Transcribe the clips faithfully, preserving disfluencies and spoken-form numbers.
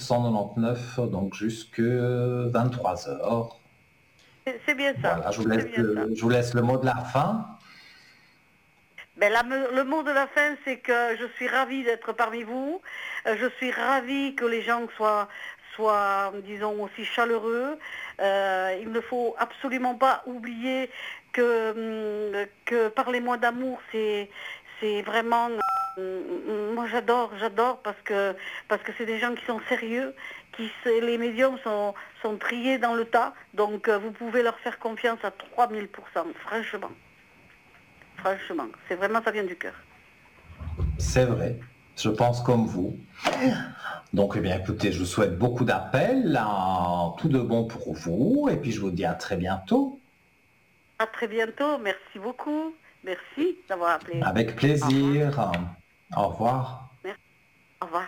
cent quatre-vingt-dix-neuf, donc jusque vingt-trois heures. C'est, c'est bien ça. Voilà, je vous, laisse C'est bien ça. le, je vous laisse le mot de la fin. Ben, la, le mot de la fin, c'est que je suis ravie d'être parmi vous. Euh, je suis ravie que les gens soient, soient disons, aussi chaleureux. Euh, il ne faut absolument pas oublier que, que Parlez-moi d'amour, c'est, c'est vraiment... Moi, j'adore, j'adore parce que, parce que c'est des gens qui sont sérieux, qui, les médiums sont, sont triés dans le tas. Donc, vous pouvez leur faire confiance à trois mille pour cent, franchement. Franchement, c'est vraiment, ça vient du cœur. C'est vrai, je pense comme vous. Donc, eh bien, écoutez, je vous souhaite beaucoup d'appels, hein, tout de bon pour vous, et puis je vous dis à très bientôt. À très bientôt, merci beaucoup. Merci d'avoir appelé. Avec plaisir. Au revoir. Au revoir. Merci. Au revoir.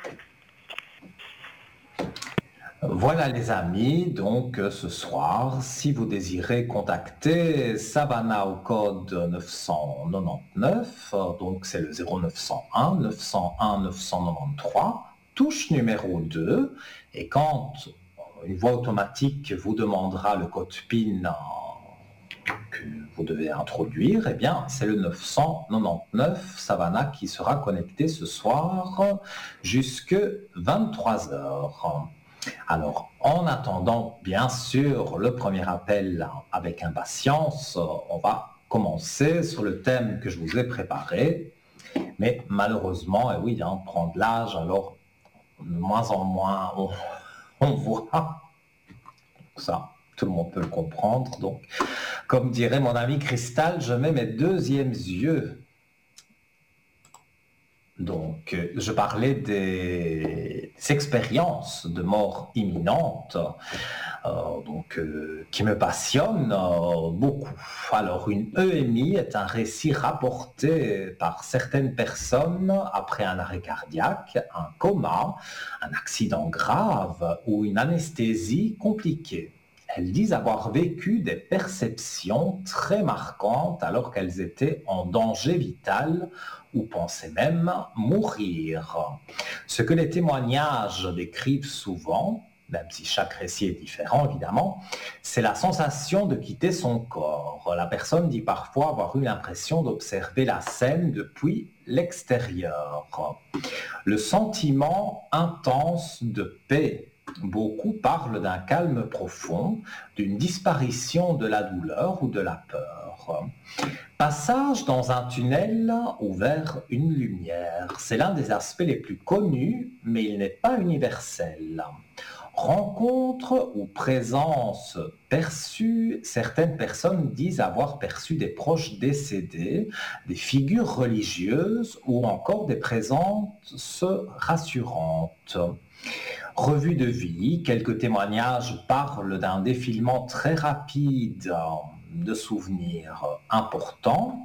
Voilà les amis, donc ce soir, si vous désirez contacter Savannah au code neuf cent quatre-vingt-dix-neuf, donc c'est le zéro neuf cent un neuf cent un neuf cent quatre-vingt-treize, touche numéro deux, et quand une voix automatique vous demandera le code PIN que vous devez introduire, eh bien c'est le neuf cent quatre-vingt-dix-neuf Savannah qui sera connecté ce soir jusque vingt-trois heures. Alors, en attendant, bien sûr, le premier appel avec impatience, on va commencer sur le thème que je vous ai préparé. Mais malheureusement, et oui, hein, prendre l'âge, alors de moins en moins, on, on voit. Ça, tout le monde peut le comprendre. Donc, comme dirait mon ami Cristal, je mets mes deuxièmes yeux. Donc, je parlais des expériences de mort imminente, euh, donc, euh, qui me passionnent euh, beaucoup. Alors, une E M I est un récit rapporté par certaines personnes après un arrêt cardiaque, un coma, un accident grave ou une anesthésie compliquée. Elles disent avoir vécu des perceptions très marquantes alors qu'elles étaient en danger vital ou pensaient même mourir. Ce que les témoignages décrivent souvent, même si chaque récit est différent évidemment, c'est la sensation de quitter son corps. La personne dit parfois avoir eu l'impression d'observer la scène depuis l'extérieur. Le sentiment intense de paix. Beaucoup parlent d'un calme profond, d'une disparition de la douleur ou de la peur. Passage dans un tunnel ou vers une lumière. C'est l'un des aspects les plus connus, mais il n'est pas universel. Rencontre ou présence perçue, certaines personnes disent avoir perçu des proches décédés, des figures religieuses ou encore des présences rassurantes. Revue de vie, quelques témoignages parlent d'un défilement très rapide de souvenirs importants.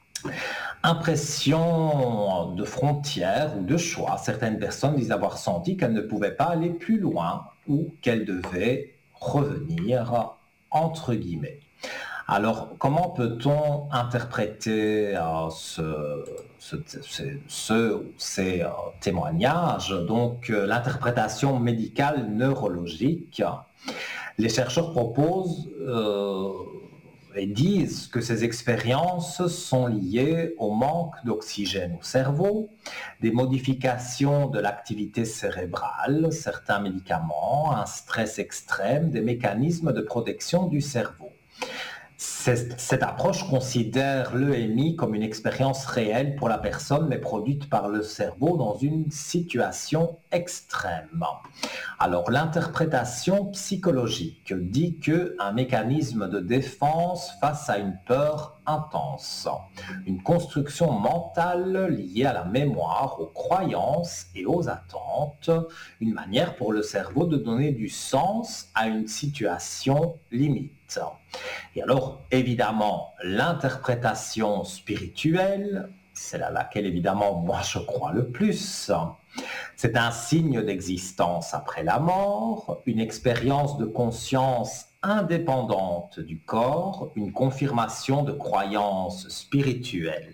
Impression de frontières ou de choix. Certaines personnes disent avoir senti qu'elles ne pouvaient pas aller plus loin ou qu'elles devaient revenir, entre guillemets. Alors, comment peut-on interpréter euh, ce, ce, ce, ce ou ces euh, témoignages? Donc, euh, l'interprétation médicale neurologique. Les chercheurs proposent euh, et disent que ces expériences sont liées au manque d'oxygène au cerveau, des modifications de l'activité cérébrale, certains médicaments, un stress extrême, des mécanismes de protection du cerveau. Cette, cette approche considère l'E M I comme une expérience réelle pour la personne, mais produite par le cerveau dans une situation extrême. Alors, l'interprétation psychologique dit qu'un mécanisme de défense face à une peur intense, une construction mentale liée à la mémoire, aux croyances et aux attentes, une manière pour le cerveau de donner du sens à une situation limite. Et alors, évidemment, l'interprétation spirituelle, c'est à laquelle évidemment moi je crois le plus, c'est un signe d'existence après la mort, une expérience de conscience indépendante du corps, une confirmation de croyances spirituelles.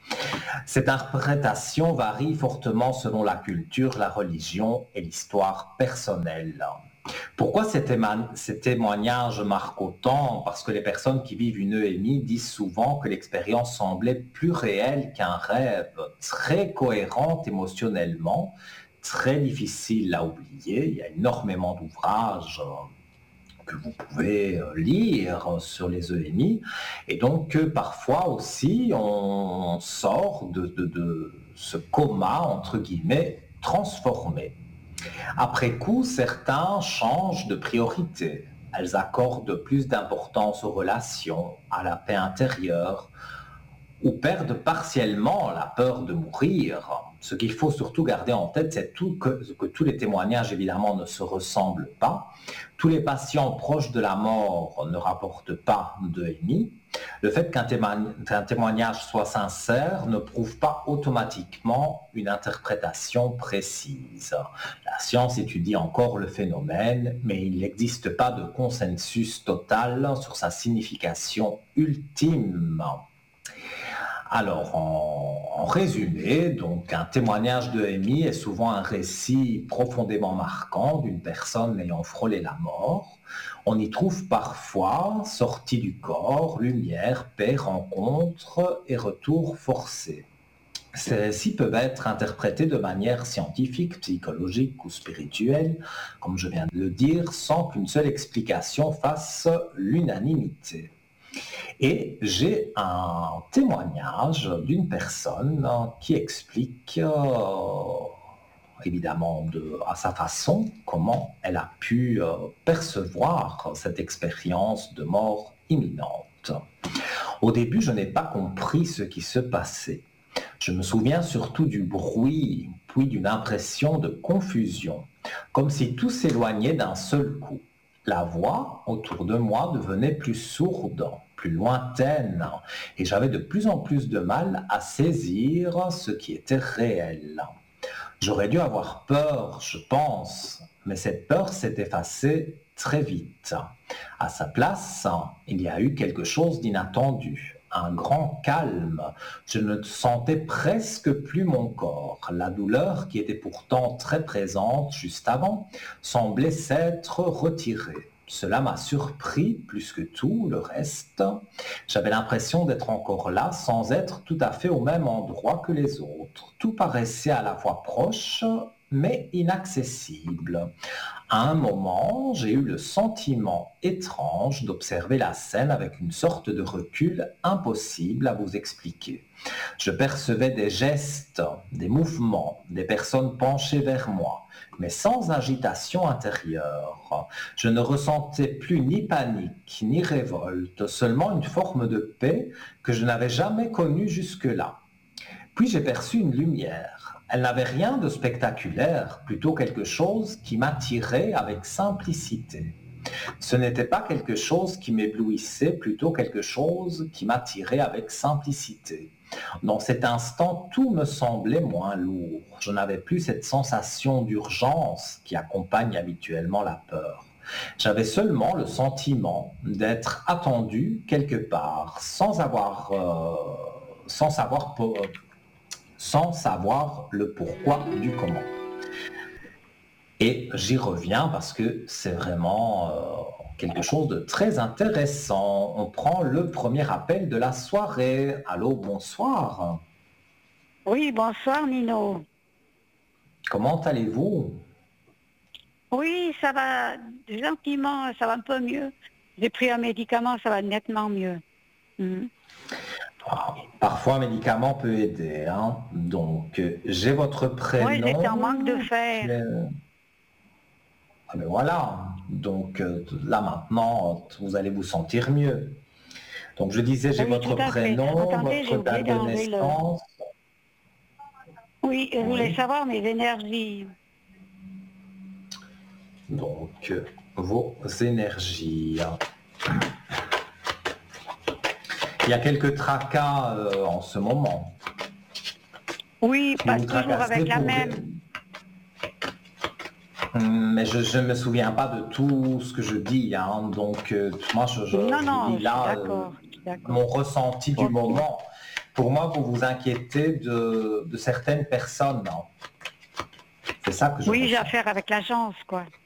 Cette interprétation varie fortement selon la culture, la religion et l'histoire personnelle. Pourquoi ces, téma- ces témoignages marquent autant? Parce que les personnes qui vivent une E M I disent souvent que l'expérience semblait plus réelle qu'un rêve, très cohérente émotionnellement, très difficile à oublier. Il y a énormément d'ouvrages que vous pouvez lire sur les E M I. Et donc, parfois aussi, on sort de, de, de ce coma, entre guillemets, transformé. Après coup, certains changent de priorité. Elles accordent plus d'importance aux relations, à la paix intérieure, ou perdent partiellement la peur de mourir. Ce qu'il faut surtout garder en tête, c'est tout que, que tous les témoignages, évidemment, ne se ressemblent pas. Tous les patients proches de la mort ne rapportent pas de E M I. Le fait qu'un témoignage soit sincère ne prouve pas automatiquement une interprétation précise. La science étudie encore le phénomène, mais il n'existe pas de consensus total sur sa signification ultime. Alors, en, en résumé, donc, un témoignage de E M I est souvent un récit profondément marquant d'une personne ayant frôlé la mort. On y trouve parfois sortie du corps, lumière, paix, rencontre et retour forcé. Ces récits peuvent être interprétés de manière scientifique, psychologique ou spirituelle, comme je viens de le dire, sans qu'une seule explication fasse l'unanimité. Et j'ai un témoignage d'une personne qui explique, euh, évidemment de, à sa façon, comment elle a pu euh, percevoir cette expérience de mort imminente. Au début, je n'ai pas compris ce qui se passait. Je me souviens surtout du bruit, puis d'une impression de confusion, comme si tout s'éloignait d'un seul coup. La voix autour de moi devenait plus sourde, plus lointaine, et j'avais de plus en plus de mal à saisir ce qui était réel. J'aurais dû avoir peur, je pense, mais cette peur s'est effacée très vite. À sa place, il y a eu quelque chose d'inattendu, un grand calme. Je ne sentais presque plus mon corps. La douleur, qui était pourtant très présente juste avant, semblait s'être retirée. Cela m'a surpris plus que tout le reste. J'avais l'impression d'être encore là sans être tout à fait au même endroit que les autres. Tout paraissait à la fois proche mais inaccessible. À un moment, j'ai eu le sentiment étrange d'observer la scène avec une sorte de recul impossible à vous expliquer. Je percevais des gestes, des mouvements, des personnes penchées vers moi, mais sans agitation intérieure. Je ne ressentais plus ni panique, ni révolte, seulement une forme de paix que je n'avais jamais connue jusque-là. Puis j'ai perçu une lumière. Elle n'avait rien de spectaculaire, plutôt quelque chose qui m'attirait avec simplicité. Ce n'était pas quelque chose qui m'éblouissait, plutôt quelque chose qui m'attirait avec simplicité. Dans cet instant, tout me semblait moins lourd. Je n'avais plus cette sensation d'urgence qui accompagne habituellement la peur. J'avais seulement le sentiment d'être attendu quelque part, sans avoir, euh, sans savoir, sans savoir le pourquoi du comment. Et j'y reviens parce que c'est vraiment euh, quelque chose de très intéressant. On prend le premier appel de la soirée. Allô, bonsoir. Oui, bonsoir Nino. Comment allez-vous? Oui, ça va gentiment, ça va un peu mieux. J'ai pris un médicament, ça va nettement mieux. Mhm. Parfois, un médicament peut aider. Hein. Donc, euh, j'ai votre prénom. Oui, j'étais en manque de fer. Euh, ah ben voilà. Donc, euh, là maintenant, vous allez vous sentir mieux. Donc, je disais, j'ai Oui, votre tout à fait. prénom, Attendez, j'ai votre oublié date de d'enlever le- naissance. Oui, je voulais Oui. savoir mes énergies. Donc, euh, vos énergies. Il y a quelques tracas euh, en ce moment. Oui, Qui pas vous toujours tracassez avec la pour- même. Hum, Mais je ne me souviens pas de tout ce que je dis. Hein. Donc, euh, moi, je, je, Non, je non, vous je dis suis là d'accord. euh, je suis d'accord. mon ressenti du Ok. moment. pour moi, vous vous inquiétez de, de certaines personnes. C'est ça que je Oui, j'ai ressens. affaire avec l'agence, quoi.